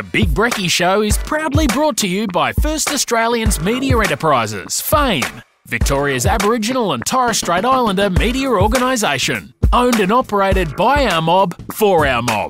The Big Brekkie Show is proudly brought to you by First Australians Media Enterprises, FAME, Victoria's Aboriginal and Torres Strait Islander media organisation. Owned and operated by our mob, for our mob.